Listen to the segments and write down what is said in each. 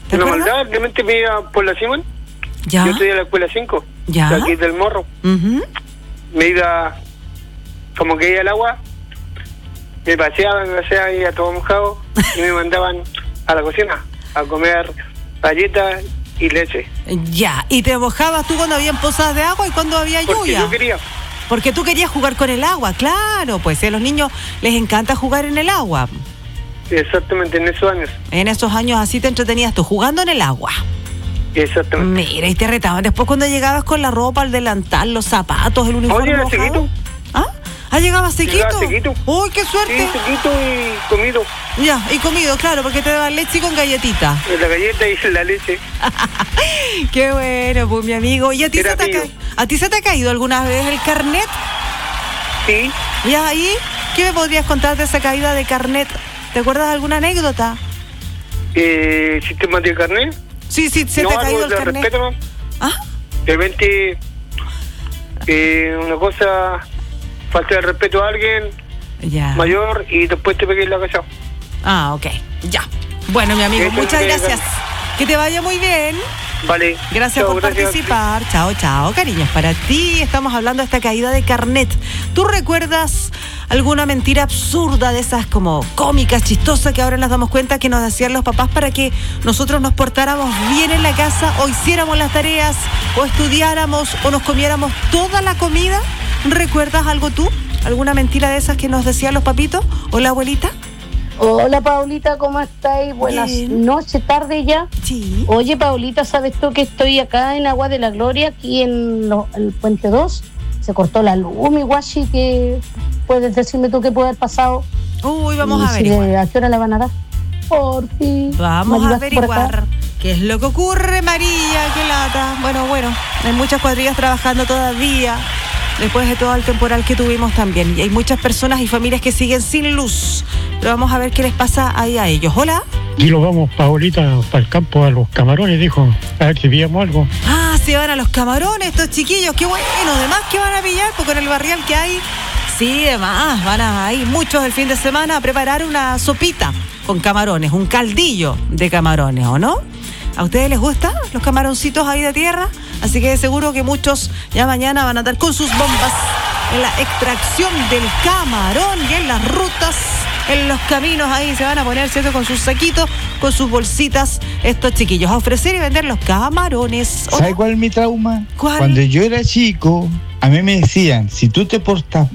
Una maldad, realmente me iba por la Simón. ¿Ya? Yo estoy en la escuela 5, ¿Ya? de aquí del Morro. Me iba, como que iba al agua, me paseaba y a todo mojado, y me mandaban a la cocina a comer galletas y leche. Ya, ¿y te mojabas tú cuando habían pozadas de agua y cuando había lluvia? Porque yo quería. Porque tú querías jugar con el agua, claro, pues a los niños les encanta jugar en el agua. Exactamente, en esos años. En esos años así te entretenías tú, jugando en el agua. Exactamente. Mira, y te retaban después cuando llegabas con la ropa, el delantal, los zapatos, el uniforme Oye, mojado. sequito. ¿Ah, llegaba sequito? Llegaba sequito. ¡Uy, qué suerte! Sí, sequito y comido. Ya, y comido, claro, porque te daban leche con galletita. La galleta y la leche. Qué bueno, pues mi amigo. ¿Y a ti, ¿a ti se te ha caído alguna vez el carnet? Sí. ¿Y ahí? ¿Qué me podrías contar de esa caída de carnet? ¿Te acuerdas de alguna anécdota? ¿Sistema de carnet? Sí, se te ha caído el carnet. Respeto, ¿no? De repente, una cosa, falta de respeto a alguien mayor y después te pegué en la casa. Ok, ya. Bueno, mi amigo, muchas gracias. Que te vaya muy bien. Vale. Gracias por participar. Chao, cariños. Para ti estamos hablando de esta caída de carnet. ¿Tú recuerdas alguna mentira absurda de esas como cómicas, chistosas, que ahora nos damos cuenta que nos hacían los papás para que nosotros nos portáramos bien en la casa, o hiciéramos las tareas, o estudiáramos, o nos comiéramos toda la comida? ¿Recuerdas algo tú? ¿Alguna mentira de esas que nos decían los papitos o la abuelita? Hola, Paulita, ¿cómo estáis? Buenas noches, tarde ya. Sí. Oye, Paulita, ¿sabes tú que estoy acá en Agua de la Gloria, aquí en el Puente 2? Se cortó la luz, mi guachi, que puedes decirme tú qué puede haber pasado. Uy, vamos a averiguar. ¿A qué hora la van a dar? Por fin. Vamos a averiguar qué es lo que ocurre, María, qué lata. Bueno, hay muchas cuadrillas trabajando todavía, después de todo el temporal que tuvimos también. Y hay muchas personas y familias que siguen sin luz. Pero vamos a ver qué les pasa ahí a ellos. Hola. Y lo vamos, Paulita, para el campo a los camarones, dijo. A ver si pillamos algo. Se van a los camarones estos chiquillos. Qué bueno, además que van a pillar, porque con el barrial que hay, sí, además van a ir muchos el fin de semana a preparar una sopita con camarones, un caldillo de camarones, ¿o no? ¿A ustedes les gustan los camaroncitos ahí de tierra? Así que seguro que muchos ya mañana van a estar con sus bombas en la extracción del camarón y en las rutas, en los caminos ahí se van a poner, ¿cierto? Con sus saquitos, con sus bolsitas, estos chiquillos, a ofrecer y vender los camarones. ¿Sabes cuál es mi trauma? ¿Cuál? Cuando yo era chico, a mí me decían, si te portas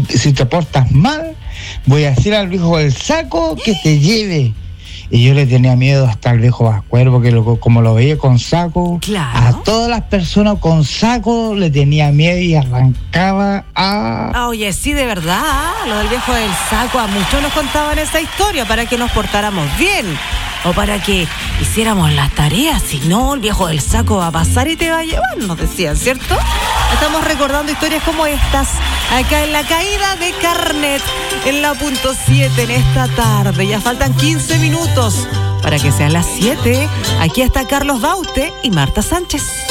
mal, voy a decir al viejo del saco que te lleve. Y yo le tenía miedo hasta al viejo Vascuervo, que como lo veía con saco, claro, a todas las personas con saco le tenía miedo y arrancaba a... Oye, sí, de verdad, lo del viejo del saco, a muchos nos contaban esa historia para que nos portáramos bien, o para que hiciéramos las tareas, si no, el viejo del saco va a pasar y te va a llevar, nos decían, ¿cierto? Estamos recordando historias como estas, acá en la caída de carnet, en la punto 7 en esta tarde. Ya faltan 15 minutos para que sean las 7. Aquí está Carlos Baute y Marta Sánchez.